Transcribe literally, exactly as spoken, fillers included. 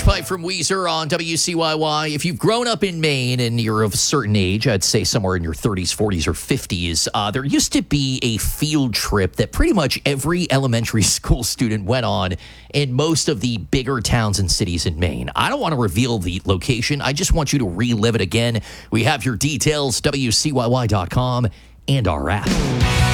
Pipe from Weezer on W C Y Y. If you've grown up in Maine and you're of a certain age, I'd say somewhere in your thirties, forties, or fifties, uh, there used to be a field trip that pretty much every elementary school student went on in most of the bigger towns and cities in Maine. I don't want to reveal the location. I just want you to relive it again. We have your details, W C Y Y dot com, and our app.